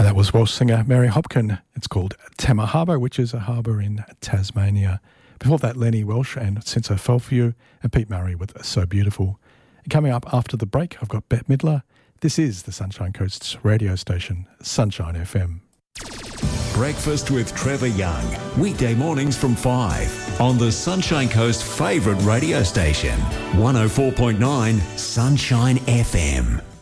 that was Welsh singer Mary Hopkin. It's called Tema Harbour, which is a harbour in Tasmania. Before that, Lenny Welsh and Since I Fell For You, and Pete Murray with So Beautiful. And coming up after the break, I've got Bette Midler. This is the Sunshine Coast's radio station, Sunshine FM. Breakfast with Trevor Young, weekday mornings from 5 on the Sunshine Coast favourite radio station, 104.9 Sunshine FM.